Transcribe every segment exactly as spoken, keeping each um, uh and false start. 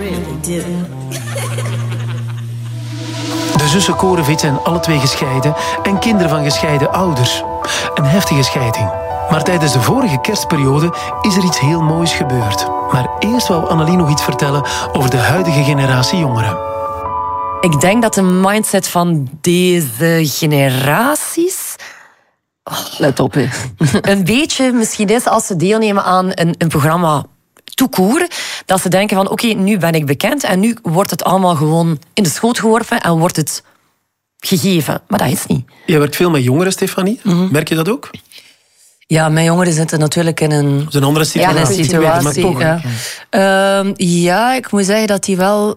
really do. De zussen Korevits zijn alle twee gescheiden en kinderen van gescheiden ouders. Een heftige scheiding. Maar tijdens de vorige kerstperiode is er iets heel moois gebeurd. Maar eerst wou Annelie nog iets vertellen over de huidige generatie jongeren. Ik denk dat de mindset van deze generaties... Oh, let op, hè. Een beetje misschien is als ze deelnemen aan een, een programma tout court, dat ze denken van oké, okay, nu ben ik bekend en nu wordt het allemaal gewoon in de schoot geworpen en wordt het gegeven. Maar dat is niet. Je werkt veel met jongeren, Stefanie. Mm-hmm. Merk je dat ook? Ja, mijn jongeren zitten natuurlijk in een... Dat is een andere situatie. Ja, een situatie, maar toch. Ja. Uh, ja, ik moet zeggen dat die wel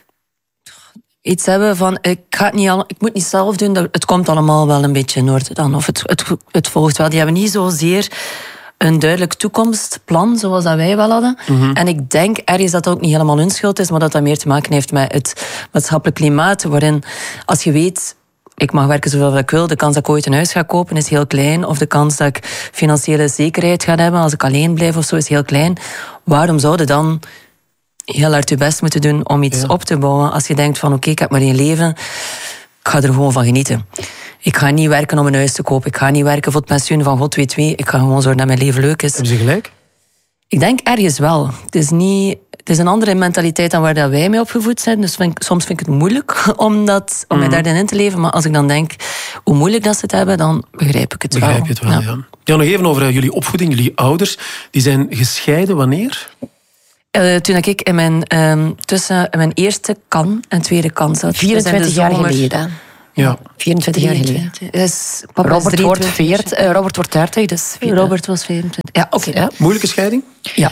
iets hebben van... Ik, ga het niet al, ik moet niet zelf doen, het komt allemaal wel een beetje in orde dan. Of het, het, het volgt wel. Die hebben niet zozeer een duidelijk toekomstplan, zoals dat wij wel hadden. Mm-hmm. En ik denk ergens dat dat ook niet helemaal hun schuld is, maar dat dat meer te maken heeft met het maatschappelijk klimaat, waarin als je weet... Ik mag werken zoveel ik wil. De kans dat ik ooit een huis ga kopen is heel klein. Of de kans dat ik financiële zekerheid ga hebben als ik alleen blijf of zo is heel klein. Waarom zou je dan heel hard je best moeten doen om iets ja. op te bouwen? Als je denkt van oké, okay, ik heb maar één leven. Ik ga er gewoon van genieten. Ik ga niet werken om een huis te kopen. Ik ga niet werken voor het pensioen van God weet wie. Ik ga gewoon zorgen dat mijn leven leuk is. Hebben ze gelijk? Ik denk ergens wel. Het is niet... Het is een andere mentaliteit dan waar dat wij mee opgevoed zijn. Dus vind ik, soms vind ik het moeilijk om, dat, om mm. mij daarin in te leven. Maar als ik dan denk hoe moeilijk dat ze het hebben, dan begrijp ik het begrijp wel. Begrijp je het wel, ja. ja. Ja, nog even over jullie opvoeding, jullie ouders. Die zijn gescheiden wanneer? Uh, toen ik in mijn, um, tussen mijn eerste kan en tweede kan zat. vierentwintig jaar geleden. Ja. vierentwintig jaar geleden. Dus Robert, wordt veertig, uh, Robert wordt dertig, dus... Robert was vierentwintig. Ja, oké. Okay. Ja. Moeilijke scheiding? Ja.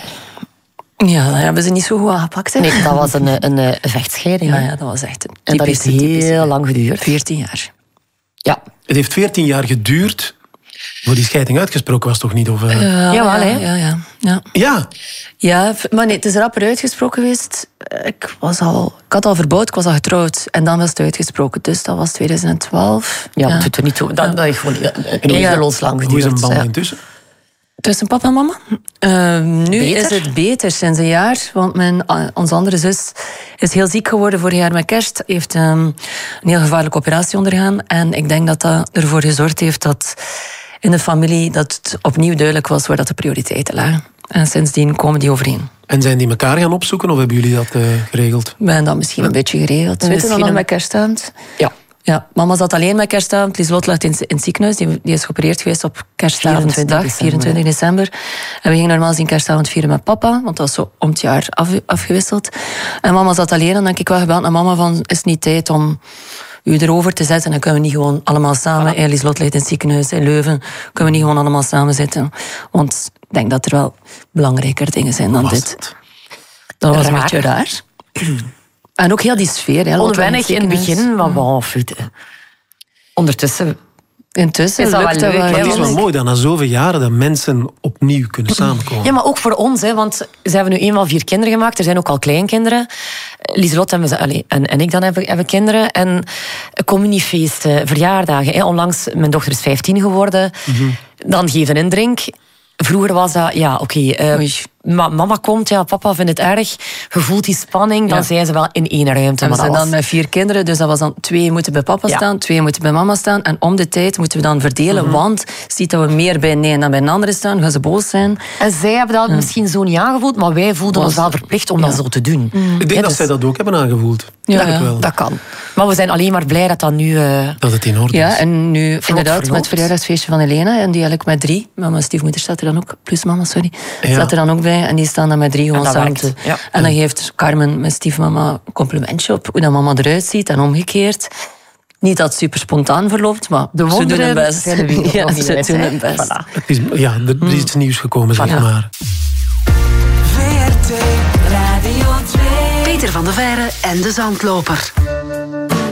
Ja, dat hebben ze niet zo goed aangepakt. Hè? Nee, dat was een, een, een vechtscheiding. Ja, ja, dat was echt een en dat heeft heel typische. lang geduurd. veertien jaar. Ja. Het heeft veertien jaar geduurd voor die scheiding uitgesproken was, toch niet? Of, uh... uh, Jawel, hè? Ja, ja, ja. Ja? Ja, maar nee, het is rapper uitgesproken geweest. Ik, was al, ik had al verbouwd, ik was al getrouwd. En dan was het uitgesproken. Dus dat was twintig twaalf. Ja, ja. dat doet er niet toe. Dat, ja. dat is gewoon eindeloos lang geduurd. Hoe is een band ja. intussen? Tussen papa en mama? Uh, nu beter? is het beter sinds een jaar. Want mijn, uh, onze andere zus is heel ziek geworden vorig jaar met kerst. Heeft um, een heel gevaarlijke operatie ondergaan. En ik denk dat dat ervoor gezorgd heeft dat in de familie dat het opnieuw duidelijk was waar dat de prioriteiten lagen. En sindsdien komen die overeen. En zijn die elkaar gaan opzoeken of hebben jullie dat uh, geregeld? We hebben dat misschien een beetje geregeld. Weet je dat nog met kerstavond? Ja. Ja, mama zat alleen met kerstavond. Lieslot lag in, in het ziekenhuis. Die, die is geopereerd geweest op kerstavonddag, vierentwintig december. En we gingen normaal zien kerstavond vieren met papa, want dat was zo om het jaar af, afgewisseld. En mama zat alleen en dan heb ik wel gebeld naar mama van, is het niet tijd om u erover te zetten? Dan kunnen we niet gewoon allemaal samen. Ja. Lieslot ligt in het ziekenhuis in Leuven. Kunnen we niet gewoon allemaal samen zitten? Want ik denk dat er wel belangrijker dingen zijn dan dit. Het? Dat was raar. een beetje raar. En ook heel die sfeer. Hè, onwennig in het begin, maar wow, ondertussen... Intussen is dat wel leuk. Maar het is wel mooi dat na zoveel jaren dat mensen opnieuw kunnen samenkomen. Ja, maar ook voor ons, hè, want ze hebben nu eenmaal vier kinderen gemaakt. Er zijn ook al kleinkinderen. Lieselot hebben ze, allez, en, en ik dan hebben, hebben kinderen. En communiefeesten, verjaardagen. Hè. Onlangs, mijn dochter is vijftien geworden. Mm-hmm. Dan geef een indrink. Vroeger was dat, ja, oké, okay, uh, ma- mama komt, ja, papa vindt het erg. Je voelt die spanning, dan ja. zijn ze wel in één ruimte. En we zijn was... dan met vier kinderen, dus dat was dan twee moeten bij papa ja. staan, twee moeten bij mama staan. En om de tijd moeten we dan verdelen, mm-hmm. want ziet dat we meer bij een en dan bij een andere staan, gaan ze boos zijn. En zij hebben dat ja. misschien zo niet aangevoeld, maar wij voelden was... ons wel verplicht om ja. dat zo te doen. Mm. Ik denk ja, dat dus... zij dat ook hebben aangevoeld. Ja, ja, wel. Dat kan. Maar we zijn alleen maar blij dat dat nu... Uh, dat het in orde is. Ja, en nu Vlot inderdaad verloopt. met het verjaardagsfeestje van Helena, en die eigenlijk met drie, mama en stiefmoeder staat er dan ook, plus mama, sorry, ja. staat er dan ook bij, en die staan dan met drie gewoon samen te... Ja. En dan geeft Carmen, mijn stiefmama, een complimentje op hoe dat mama eruit ziet, en omgekeerd. Niet dat het super spontaan verloopt, maar de ze doen hun best. Ja, ze doen hun best. Voilà. Het is, ja, er is iets nieuws gekomen, zeg voilà. maar. V R T Radio twee. Peter van de Veire en de Zandloper.